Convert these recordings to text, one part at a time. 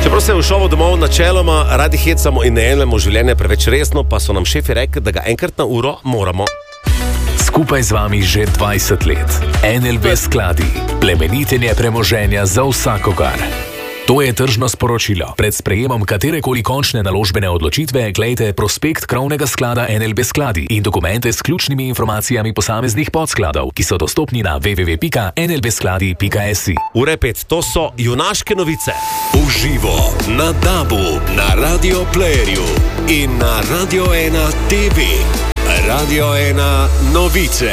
Čeprav se v šovu domov načeloma radi hecamo in ne jemljemo življenje preveč resno, pa so nam šefi rekli, da ga enkrat na uro moramo. Skupaj z vami že 20 let. NLB skladi. Plemenitenje premoženja za vsakogar. To je tržno sporočilo. Pred sprejemom katerekoli končne naložbene odločitve glejte prospekt krovnega sklada NLB skladi in dokumente s ključnimi informacijami posameznih podskladov, ki so dostopni na www.nlbskladi.si. Ure 5, to so junaške novice. Uživo na DAB-u, na Radio Playerju in na Radio 1 TV. Radio 1 novice.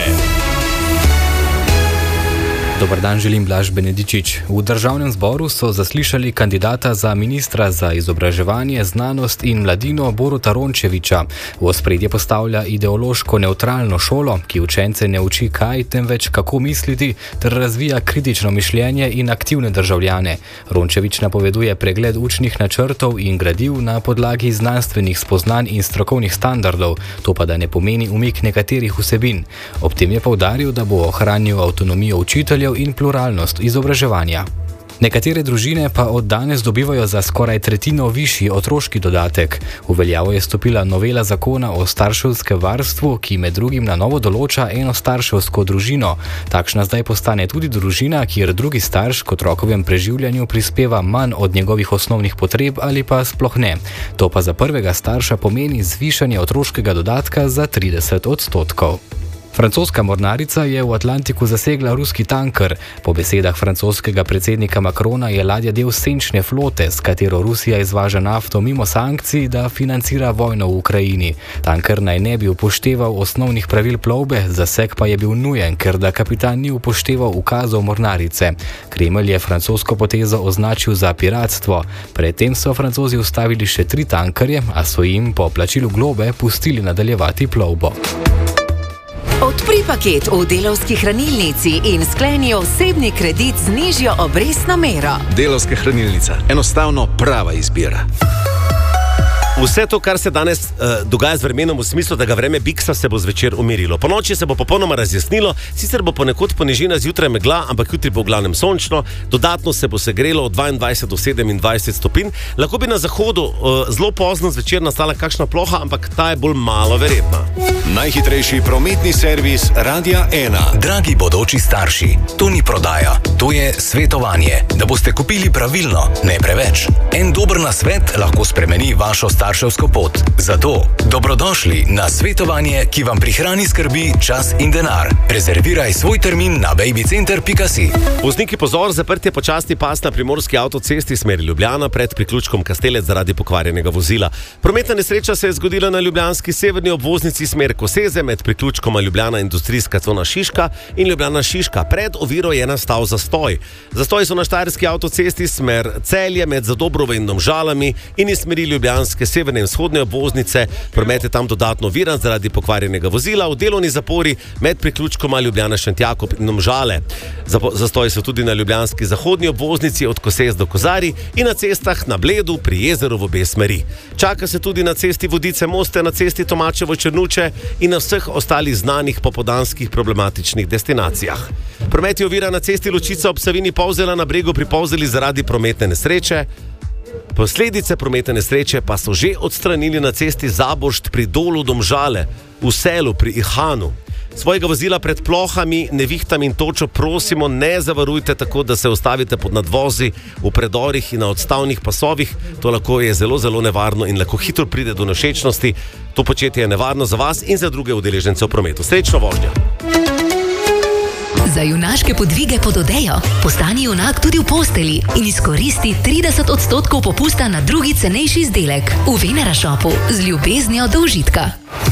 Dobar dan, želim Blaž Benedičič. V državnem zboru so zaslišali kandidata za ministra za izobraževanje, znanost in mladino Boruta Rončevića. V ospredje postavlja ideološko nevtralno šolo, ki učence ne uči kaj, temveč kako misliti, ter razvija kritično mišljenje in aktivne državljane. Rončević napoveduje pregled učnih načrtov in gradiv na podlagi znanstvenih spoznanj in strokovnih standardov, to pa da ne pomeni umik nekaterih vsebin. Ob tem je poudaril, da bo ohranil avtonomijo učiteljev in pluralnost izobraževanja. Nekatere družine pa od danes dobivajo za skoraj tretjino višji otroški dodatek. V veljavo je stopila novela zakona o starševskem varstvu, ki med drugim na novo določa enostarševsko družino. Takšna zdaj postane tudi družina, kjer drugi starš k otrokovem preživljanju prispeva manj od njegovih osnovnih potreb ali pa sploh ne. To pa za prvega starša pomeni zvišanje otroškega dodatka za 30%. Francoska mornarica je v Atlantiku zasegla ruski tanker. Po besedah francoskega predsednika Macrona je ladja del senčne flote, s katero Rusija izvaža nafto mimo sankcij, da financira vojno v Ukrajini. Tanker naj ne bi upošteval osnovnih pravil plovbe, zaseg pa je bil nujen, ker da kapitan ni upošteval ukazov mornarice. Kremelj je francosko potezo označil za piratstvo. Predtem so Francozi ustavili še 3 tankerje, a so jim po plačilu globe pustili nadaljevati plovbo. Odpri paket v Delavski hranilnici in skleni osebni kredit z nižjo obrestno mero. Delavska hranilnica. Enostavno prava izbira. Vse to, kar se danes dogaja z vremenom v smislu, da ga vreme biksa, se bo zvečer umirilo. Po noči se bo popolnoma razjasnilo, sicer bo ponekod po nižinah zjutraj megla, ampak jutri bo v glavnem sončno, dodatno se bo segrelo od 22 do 27 stopinj. Lahko bi na zahodu zelo pozno zvečer nastala kakšna ploha, ampak ta je bolj malo verjetna. Najhitrejši prometni servis Radia 1. Dragi bodoči starši, to ni prodaja, to je svetovanje, da boste kupili pravilno, ne preveč. En dober nasvet lahko spremeni vašo starševsko pot. Zato dobrodošli na svetovanje, ki vam prihrani skrbi, čas in denar. Rezerviraj svoj termin na babycenter.si. Vozniki pozor, zaprtje počasni pas na primorski avtocesti smeri Ljubljana pred priključkom Kastelec zaradi pokvarjenega vozila. Prometna nesreča se je zgodila na ljubljanski severni obvoznici smer Koseze med priključkoma Ljubljana industrijska cona Šiška in Ljubljana Šiška. Pred oviro je nastal zastoj. Zastoji so na štajerski avtocesti smer Celje med Zadobrovo in Domžalami in iz smeri ljubljanske severne in vzhodne obvoznice. Promet je tam dodatno oviran zaradi pokvarjenega vozila v delovni zapori med priključkoma Ljubljana Šentjakob in Domžale. Zastoji so tudi na ljubljanski zahodni obvoznici od Kosez do Kozarij in na cestah na Bledu pri jezeru v obe smeri. Čaka se tudi na cesti Vodice Moste, na cesti Tomačevo Črnuče in na vseh ostalih znanih popoldanskih problematičnih destinacijah. Promet je oviran na cesti Ločica ob Savini Polzela na Bregu pri Polzeli zaradi prometne nesreče. Posledice prometne nesreče pa so že odstranili na cesti Zabošt pri Dolu Domžale, v Selu pri Ihanu. Svojega vozila pred plohami, nevihtami in točo prosimo, ne zavarujte tako, da se ustavite pod nadvozi, v predorih in na odstavnih pasovih. To lahko je zelo, zelo nevarno in lahko hitro pride do nevšečnosti. To početje je nevarno za vas in za druge udeležence v prometu. Srečno vožnjo! Za junaške podvige pod odejo postani junak tudi v posteli in izkoristi 30% popusta na drugi cenejši izdelek v Venera Shopu z ljubeznijo do užitka.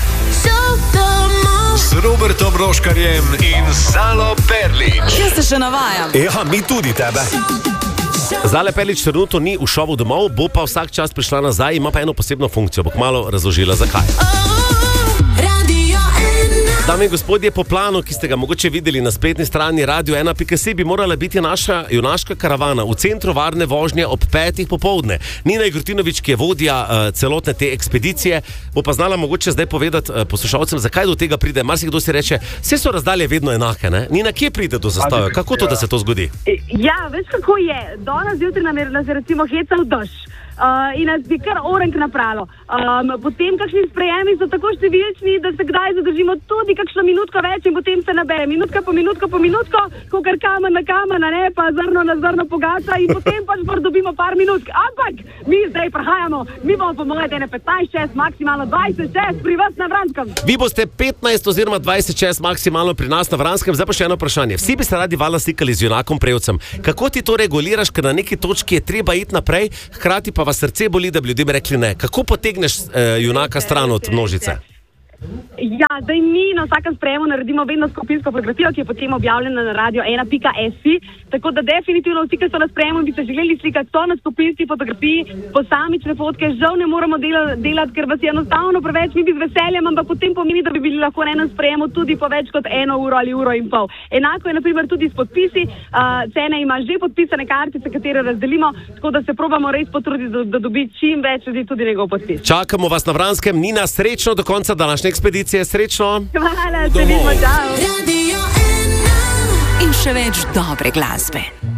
S Robertom Roškarjem in Zalo Perlič. Jaz se še navajam. Ja, mi tudi tebe. Zale Perlič trenutno ni v šovu domov, bo pa vsak čas prišla nazaj, ima pa eno posebno funkcijo, bo kmalu razložila zakaj. Radio 1. Dame in gospodje, po planu, ki ste ga mogoče videli na spletni strani radio1.si, bi morala biti naša junaška karavana v centru varne vožnje ob 5. popoldne. Nina Igrotinović, ki je vodja celotne te ekspedicije, bo pa znala mogoče zdaj povedati poslušalcem, zakaj do tega pride. Marsikdo si reče, vse so razdalje vedno enake, ne? Nina, kje pride do zastoja? Kako to, da se to zgodi? Ja, veš kako je. Danes zjutraj nas je recimo hecal dež. In nas bi kar orenk napravilo. Potem kakšni sprejemi so tako številčni, da se kdaj zadržimo tudi kakšno minutko več in potem se nabere minutka po minutko, kakor kamen na kamen, ne, pa zrno na zrno pogača in potem pač dobimo par minutk. Ampak mi zdaj prehajamo, mi bomo po moje 15-6, maksimalno 20-6 pri vas na Vranskem. Vi boste 15 oziroma 20-6 maksimalno pri nas na Vranskem. Zdaj pa še eno vprašanje. Vsi bi se radi valjda slikali z junakom Prevcem. Kako ti to reguliraš, ker na neki točki je treba iti naprej, hkrati pa vas srce boli, da bi ljudem rekli ne? Kako potegneš junaka stran od množice? Ja, zdaj mi na vsakem sprejemu naredimo vedno skupinsko fotografijo, ki je potem objavljena na radio1.si, tako da definitivno vsi, ki so na sprejemu, bi se želeli slikati, so na skupinski fotografiji, posamične fotke, žal ne moramo delati, ker vas je enostavno preveč, mi bi z veseljem, ampak potem pomeni, da bi bili lahko na enem sprejemu tudi po več kot 1 uro ali 1,5 ure. Enako je naprimer tudi s podpisi, Cene ima že podpisane kartice, katere razdelimo, tako da se probamo res potruditi, da dobi čim več ljudi tudi njegov podpis. Čakamo vas na Vranskem. Nina, srečno do konca današnje ekspedicije, srečno. Hvala, se vidimo, čau. In še več dobre glasbe.